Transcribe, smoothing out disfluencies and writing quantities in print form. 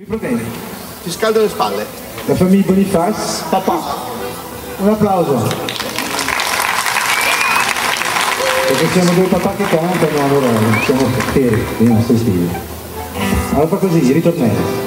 problemi. Ti scaldo le spalle. La famiglia Boniface. Papà. Un applauso. Perché siamo due papà che cantano, allora siamo vediamo, stai stili. Allora fa così, ritornello.